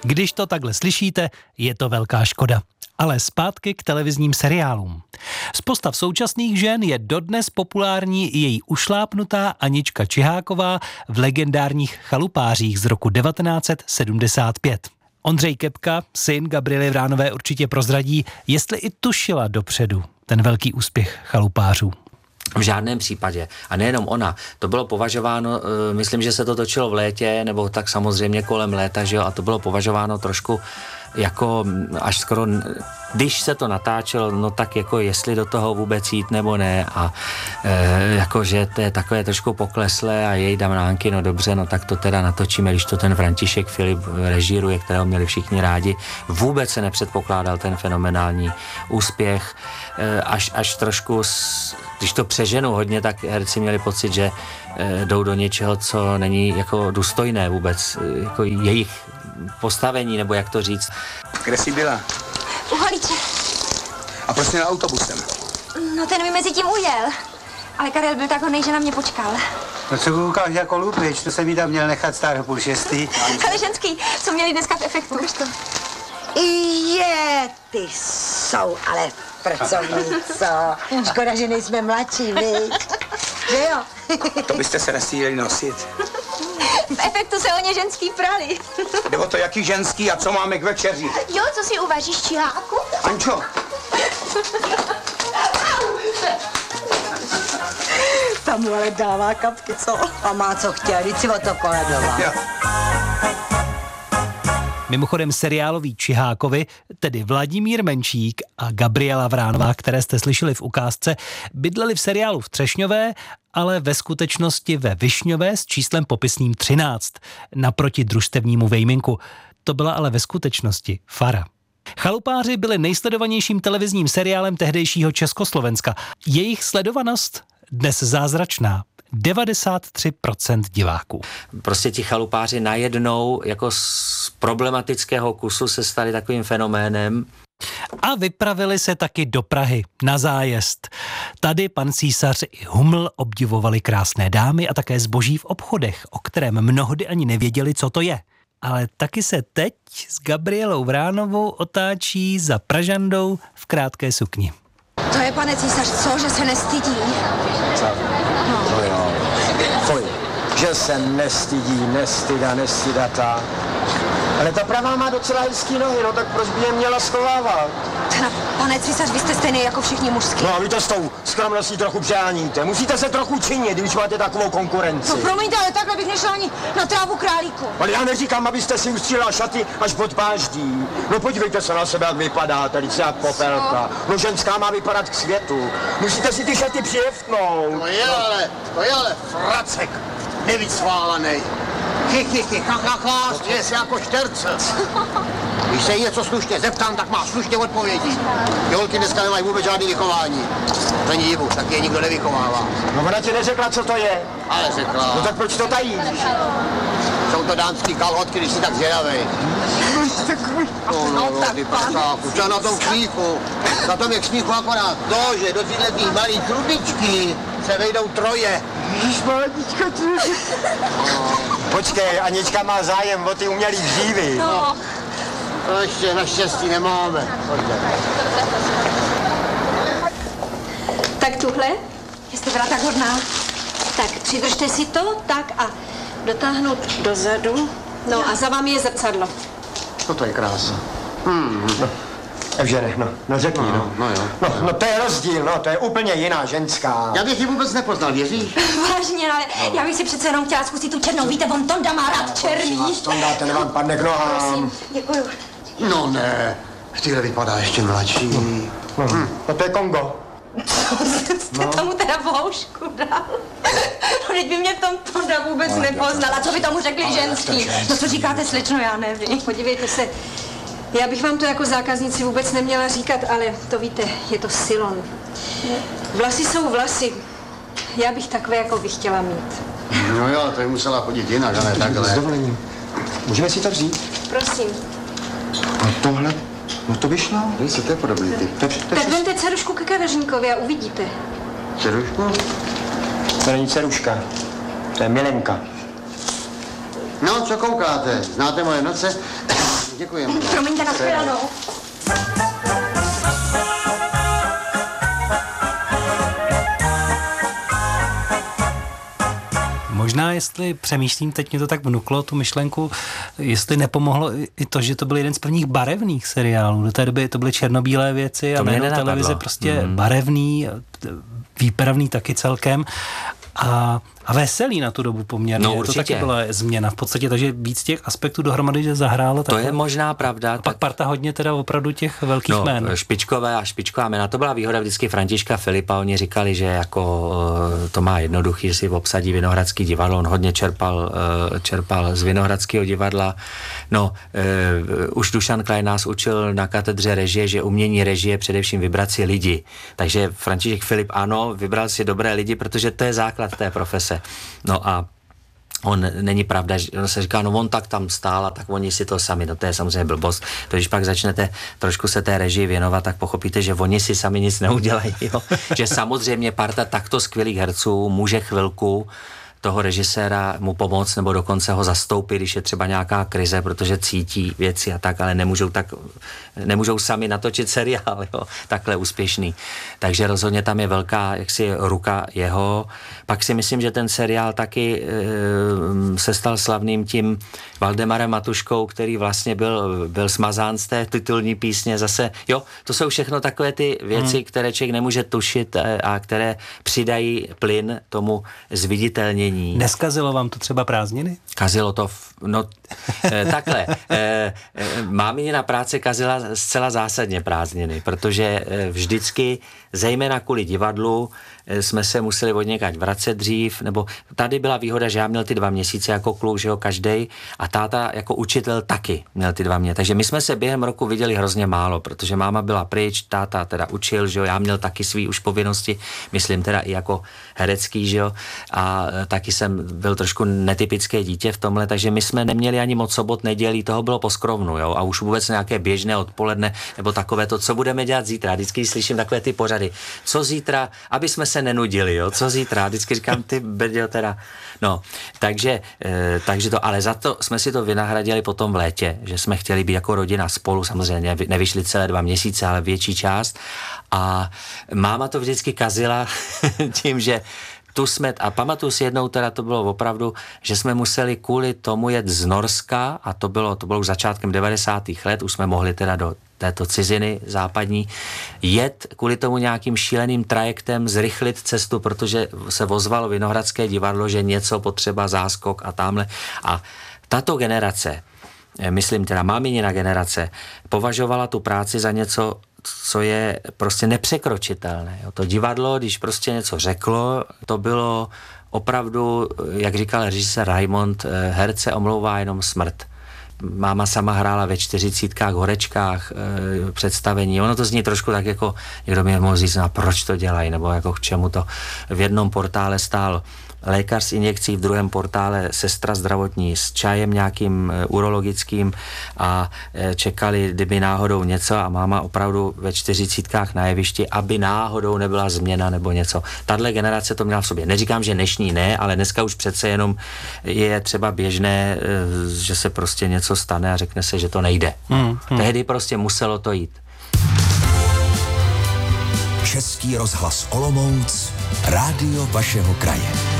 Když to takhle slyšíte, je to velká škoda. Ale zpátky k televizním seriálům. Z postav současných žen je dodnes populární její ušlápnutá Anička Čiháková v legendárních Chalupářích z roku 1975. Ondřej Kepka, syn Gabriely Vránové, určitě prozradí, jestli i tušila dopředu ten velký úspěch Chalupářů. V žádném případě. A nejenom ona. To bylo považováno, myslím, že se to točilo v létě, nebo tak samozřejmě kolem léta, že jo, a to bylo považováno trošku jako až skoro, když se to natáčelo, no tak jako jestli do toho vůbec jít nebo ne a jakože to je takové trošku pokleslé a jej Damnánky, no dobře, no tak to teda natočíme, když to ten František Filip režíruje, kterého měli všichni rádi. Vůbec se nepředpokládal ten fenomenální úspěch, až trošku, když to přeženu hodně, tak herci měli pocit, že jdou do něčeho, co není jako důstojné vůbec, jako jejich postavení, nebo jak to říct. Kde jsi byla? U Haliče. A proč měla autobusem? No ten mi mezi tím ujel. Ale Karel byl tak hodnej, že na mě počkal. No co koukáš jako lupič, to jsem jí tam měl nechat stát o 5:30. Ale ženský, co měli dneska v Efektu. Je, ty jsou ale pracovníco. Škoda, že nejsme mladší, viď? Že jo? To byste se nestýleli nosit. V Efektu se o ně ženský prali. Jde o to, jaký ženský a co máme k večeři. Jo, co si uvaříš, Čiháku? Ančo, Tam mu ale dává kapky, co? A má co chtěl, vždyť si o to koledoval. jo. Mimochodem seriáloví Čihákovi, tedy Vladimír Menšík a Gabriela Vránová, které jste slyšeli v ukázce, bydleli v seriálu v Třešňové, ale ve skutečnosti ve Višňové s číslem popisným 13, naproti družstevnímu Vejminku. To byla ale ve skutečnosti fara. Chalupáři byli nejsledovanějším televizním seriálem tehdejšího Československa. Jejich sledovanost dnes zázračná. 93% diváků. Prostě ti Chalupáři najednou jako z problematického kusu se stali takovým fenoménem. A vypravili se taky do Prahy na zájezd. Tady pan císař i Huml obdivovali krásné dámy a také zboží v obchodech, o kterém mnohdy ani nevěděli, co to je. Ale taky se teď s Gabrielou Vránovou otáčí za Pražandou v krátké sukni. To je, pane císař, co, že se nestydí? No jo. Fuj, že se nestydí, nestydata. Ale ta pravá má docela hezký nohy, no tak proč by je měla schovávat? No, pane císař, vy jste stejný jako všichni mužský. No a vy to s tou skromností trochu přeháníte. Musíte se trochu činit, když máte takovou konkurenci. No promiňte, ale takhle bych nešla ani na trávu králíku. Ale já neříkám, abyste si ustřílela šaty až pod páždí. No podívejte se na sebe, jak vypadáte, teď se jak popelka. No ženská má vypadat k světu. Musíte si ty šaty přijeftnout. To je ale fracek, nevycválanej. Chy, ha, směje se jako šterce. Když se jí něco slušně zeptám, tak má slušně odpovědi. Ty holky dneska nemají vůbec žádný vychování. Není divu, tak je nikdo nevychovává. No ona ti neřekla, co to je. Ale řekla. No tak proč to tajíš? Jsou to dámský kalhotky, když jsi tak zvědavej. No, ty prsáku, co na tom smíchu? Na tom je k smíchu akorát to, že do této malý trubičky se vejdou troje. Ježišmanička, Počkej, Anička má zájem o ty umělý dřívy. No. To ještě naštěstí nemáme. Tak tuhle, jste byla tak hodná. Tak přidržte si to, tak a dotáhnout dozadu. No a za vámi je zrcadlo. To je krása. Evžene, no řekni, no. No jo. No to je rozdíl, no, to je úplně jiná ženská. Já bych ji vůbec nepoznal, věříš? Vážně, ale já bych si přece jenom chtěla zkusit tu černou. Víte, on Tonda má rád černý. Tonda, ten vám padne k nohám. Prosím, děkuju. No ne, tyhle vypadá ještě mladší. No to je Kongo. Jste tomu teda voušku dal. No, teď by mě v tom Tonda vůbec nepoznala. Co by tomu řekli ženský? No co říkáte, slečno, já nevím. Podívejte se, já bych vám to jako zákaznici vůbec neměla říkat, ale to víte, je to silon. Vlasy jsou vlasy. Já bych takové, jako bych chtěla mít. No jo, to je musela chodit jinak, ale takhle. S dovolením. Můžeme si to vzít? Prosím. A tohle? No to vyšlo. Víš, co to je podobný ty? Tak vemte dcerušku ke kadeřníkovi a uvidíte. Dcerušku? To není dceruška. To je milenka. No, co koukáte? Znáte moje noce? Děkujeme. Promiňte, nashledanou. Možná, jestli přemýšlím, teď mě to tak vnuklo, tu myšlenku, jestli nepomohlo i to, že to byl jeden z prvních barevných seriálů. Do té doby to byly černobílé věci a najednou televize prostě barevný, výpravný taky celkem. A veselý na tu dobu poměrně. No, určitě. To taky byla změna v podstatě, takže víc těch aspektů dohromady, že zahrálo. To je možná pravda. A pak parta hodně teda opravdu těch velkých jmén. Špičková jména. To byla výhoda vždycky Františka Filipa. Oni říkali, že jako to má jednoduchý, že si obsadí Vinohradský divadlo. On hodně čerpal z Vinohradského divadla. Už Dušan Klein nás učil na katedře režie, že umění režie především vybrat si lidi. Takže František Filip ano, vybral si dobré lidi, protože to je základ té profese. No a on není pravda, že on se říká, no on tak tam stál a tak oni si to sami, no to je samozřejmě blbost. To když pak začnete trošku se té režii věnovat, tak pochopíte, že oni si sami nic neudělají, jo? Že samozřejmě parta takto skvělých herců může chvilku toho režiséra mu pomoct nebo dokonce ho zastoupit, když je třeba nějaká krize, protože cítí věci a tak, ale nemůžou sami natočit seriál, jo, takhle úspěšný. Takže rozhodně tam je velká jaksi ruka jeho. Pak si myslím, že ten seriál taky se stal slavným tím Valdemarem Matuškou, který vlastně byl smazán z té titulní písně zase. Jo, to jsou všechno takové ty věci, které člověk nemůže tušit a které přidají plyn tomu zviditelnění. Neskazilo vám to třeba prázdniny? Kazilo to, takhle. Mámina práce kazila zcela zásadně prázdniny, protože vždycky, zejména kvůli divadlu, jsme se museli od někať vracet dřív, nebo tady byla výhoda, že já měl ty 2 měsíce jako kluk, že jo, každej, a táta jako učitel taky měl ty 2 měsíce. Takže my jsme se během roku viděli hrozně málo, protože máma byla pryč, táta teda učil, že jo, já měl taky svý už povinnosti, myslím teda i jako herecký, že jo, a taky jsem byl trošku netypické dítě v tomhle, takže my jsme neměli ani moc sobot, nedělí, toho bylo po skrovnu, jo, a už vůbec nějaké běžné odpoledne, nebo takové to, co budeme dělat zítra. Vždycky slyším takové ty pořady. Co zítra, aby jsme se nenudili, jo, co zítra. Vždycky říkám, ty brďo teda. No, takže to, ale za to jsme si to vynahradili potom v létě, že jsme chtěli být jako rodina spolu, samozřejmě nevyšli celé 2 měsíce, ale větší část. A máma to vždycky kazila tím, že a pamatuju si jednou, teda to bylo opravdu, že jsme museli kvůli tomu jet z Norska, a to bylo už začátkem 90. let, už jsme mohli teda do této ciziny západní, jet kvůli tomu nějakým šíleným trajektem, zrychlit cestu, protože se ozvalo Vinohradské divadlo, že něco potřeba, záskok a tamhle. A tato generace, myslím teda máminina generace, považovala tu práci za něco, co je prostě nepřekročitelné. To divadlo, když prostě něco řeklo, to bylo opravdu, jak říkal režisér Raimond, herce omlouvá jenom smrt. Máma sama hrála ve 40 horečkách představení. Ono to zní trošku tak jako, někdo mi mohl říct, proč to dělají, nebo jako k čemu to. V jednom portále stál lékař s injekcí, v druhém portále sestra zdravotní s čajem nějakým urologickým a čekali, kdyby náhodou něco, a máma opravdu ve 40 na jevišti, aby náhodou nebyla změna nebo něco. Tahle generace to měla v sobě. Neříkám, že dnešní ne, ale dneska už přece jenom je třeba běžné, že se prostě něco stane a řekne se, že to nejde. Tehdy prostě muselo to jít. Český rozhlas Olomouc, rádio vašeho kraje.